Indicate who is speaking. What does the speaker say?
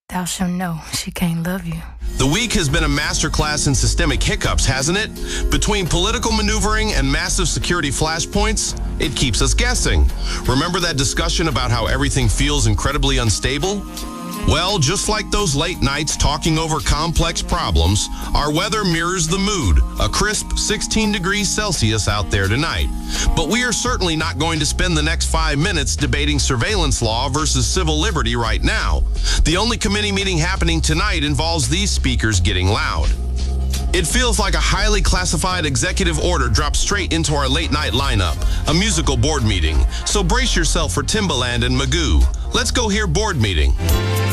Speaker 1: thou shalt know she can't love you.
Speaker 2: The week has been a masterclass in systemic hiccups, hasn't it? Between political maneuvering and massive security flashpoints, it keeps us guessing. Remember that discussion about how everything feels incredibly unstable? Well, just like those late nights talking over complex problems, our weather mirrors the mood, a crisp 16 degrees Celsius out there tonight. But we are certainly not going to spend the next 5 minutes debating surveillance law versus civil liberty right now. The only committee meeting happening tonight involves these speakers getting loud. It feels like a highly classified executive order dropped straight into our late night lineup, a musical board meeting. So brace yourself for Timbaland and Magoo. Let's go hear board meeting.